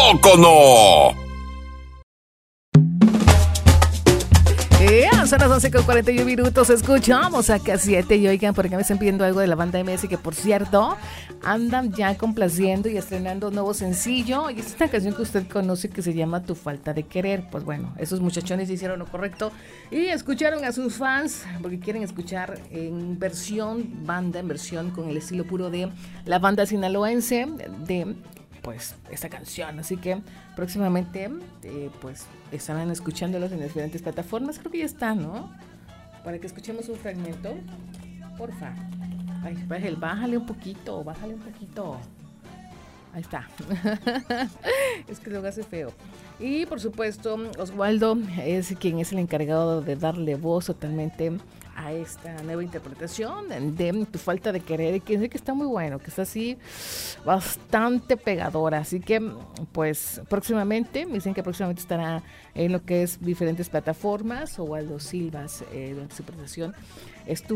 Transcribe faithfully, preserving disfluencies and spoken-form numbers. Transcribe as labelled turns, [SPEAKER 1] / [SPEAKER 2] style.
[SPEAKER 1] poco no?
[SPEAKER 2] Yeah, son las once con cuarenta y un minutos. Escuchamos a K siete y oigan, por acá me están pidiendo algo de la banda M S, que por cierto andan ya complaciendo y estrenando un nuevo sencillo. Y esta es una canción que usted conoce que se llama Tu Falta de Querer. Pues bueno, esos muchachones hicieron lo correcto y escucharon a sus fans porque quieren escuchar en versión banda, en versión con el estilo puro de la banda sinaloense de pues esta canción, así que próximamente eh, pues estarán escuchándolos en las diferentes plataformas, creo que ya está, ¿no? Para que escuchemos un fragmento, porfa. Ay, bájale, bájale un poquito, bájale un poquito. Ahí está. Es que luego hace feo. Y por supuesto, Oswaldo es quien es el encargado de darle voz totalmente a esta nueva interpretación de Tu Falta de Querer, y que dice que está muy bueno, que está así bastante pegadora, así que pues próximamente, me dicen que próximamente estará en lo que es diferentes plataformas. Oswaldo Silvas, eh, durante su presentación estuvo